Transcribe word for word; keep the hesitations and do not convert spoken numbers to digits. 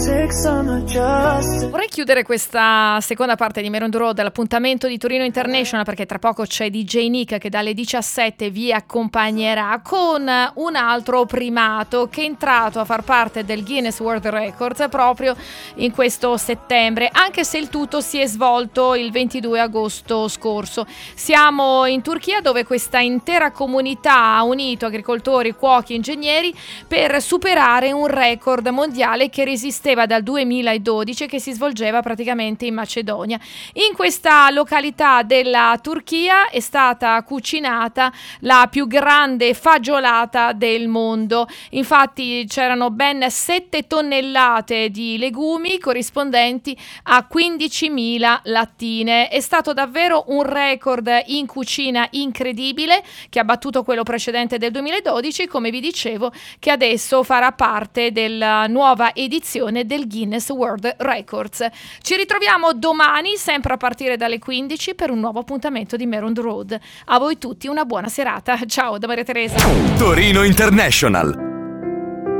Vorrei chiudere questa seconda parte di Maroon Road, l'appuntamento di Torino International, perché tra poco c'è D J Nick che dalle diciassette vi accompagnerà con un altro primato che è entrato a far parte del Guinness World Records proprio in questo settembre, anche se il tutto si è svolto il ventidue agosto scorso. Siamo in Turchia, dove questa intera comunità ha unito agricoltori, cuochi, ingegneri per superare un record mondiale che resisteva dal duemiladodici, che si svolgeva praticamente in Macedonia. In questa località della Turchia è stata cucinata la più grande fagiolata del mondo. Infatti c'erano ben sette tonnellate di legumi corrispondenti a quindicimila lattine. È stato davvero un record in cucina incredibile, che ha battuto quello precedente del duemiladodici, come vi dicevo, che adesso farà parte della nuova edizione del Guinness World Records. Ci ritroviamo domani, sempre a partire dalle quindici, per un nuovo appuntamento di Maroon Road. A voi tutti una buona serata. Ciao da Maria Teresa. Torino International.